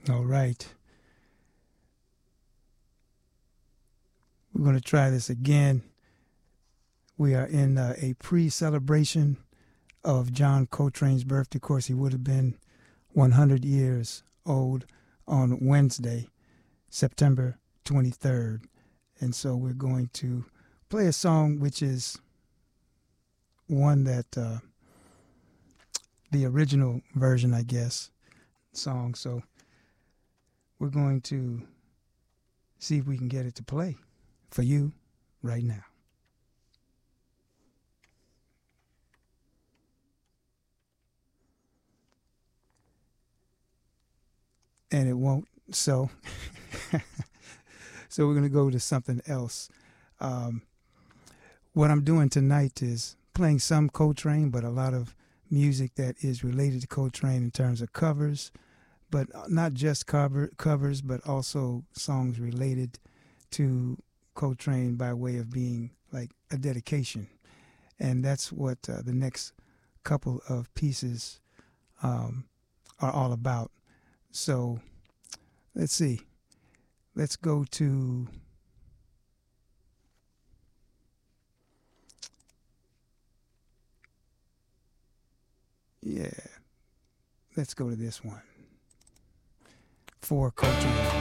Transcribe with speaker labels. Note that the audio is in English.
Speaker 1: All right. We're going to try this again. We are in a pre-celebration of John Coltrane's birthday. Of course, he would have been 100 years old on Wednesday, September 23rd. And so we're going to play a song which is one that the original version, I guess, song. So we're going to see if we can get it to play for you right now. And it won't, so so we're going to go to something else. What I'm doing tonight is playing some Coltrane, but a lot of music that is related to Coltrane in terms of covers, but not just covers, but also songs related to Coltrane by way of being like a dedication. And that's what the next couple of pieces are all about. So let's see. Let's go to let's go to this one for Coltrane.